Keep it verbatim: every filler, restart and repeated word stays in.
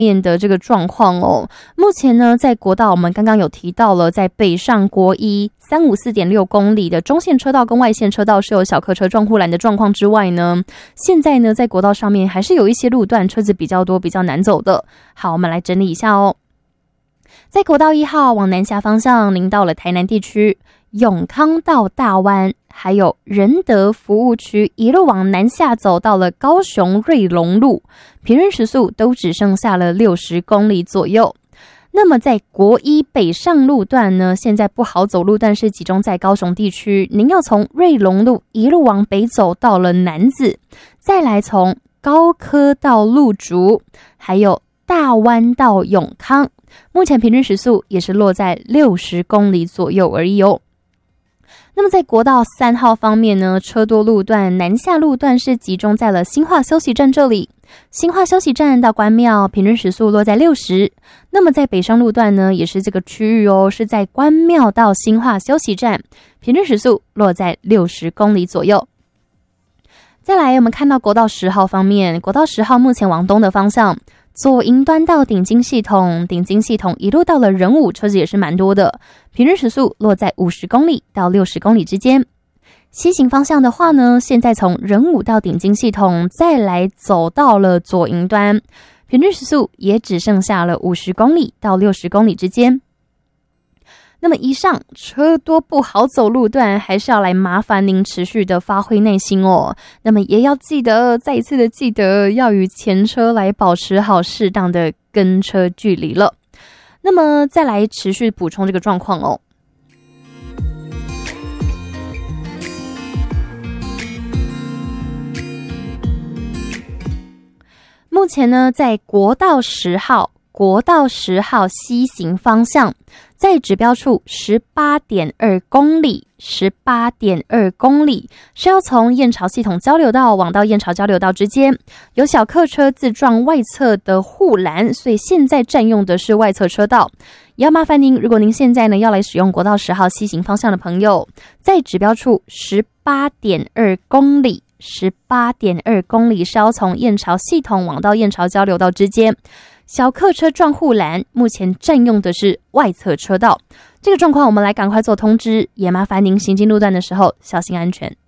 面的这个状况哦，目前呢，在国道我们刚刚有提到了，在北上国一三五四点六公里的中线车道跟外线车道是有小客车撞护栏的状况之外呢，现在呢，在国道上面还是有一些路段车子比较多，比较难走的。好，我们来整理一下哦。在国道一号往南下方向，您到了台南地区永康到大湾，还有仁德服务区，一路往南下走到了高雄瑞隆路，平均时速都只剩下了六十公里左右。那么在国一北上路段呢，现在不好走路段是集中在高雄地区，您要从瑞隆路一路往北走到了楠梓，再来从高科到路竹，还有大湾到永康，目前平均时速也是落在六十公里左右而已哦。那么在国道三号方面呢，车多路段南下路段是集中在了新化休息站这里，新化休息站到关庙平均时速落在六十。那么在北上路段呢，也是这个区域哦，是在关庙到新化休息站，平均时速落在六十公里左右。再来我们看到国道十号方面，国道十号目前往东的方向，左营端到顶金系统，顶金系统一路到了仁武，车子也是蛮多的，平均时速落在五十公里到六十公里之间。西行方向的话呢，现在从仁武到顶金系统，再来走到了左营端，平均时速也只剩下了五十公里到六十公里之间。那么以上车多不好走路段，还是要来麻烦您持续的发挥耐心哦。那么也要记得，再一次的记得要与前车来保持好适当的跟车距离了。那么再来持续补充这个状况哦。目前呢，在国道十号国道十号西行方向，在指标处 十八点二公里 十八点二公里是要从燕巢系统交流道往到燕巢交流道之间，有小客车自撞外侧的护栏，所以现在占用的是外侧车道。也要麻烦您，如果您现在呢要来使用国道十号西行方向的朋友，在指标处 十八点二公里十八点二公里是要从燕巢系统往到燕巢交流道之间，小客车撞护栏，目前占用的是外侧车道。这个状况我们来赶快做通知，也麻烦您行进路段的时候小心安全。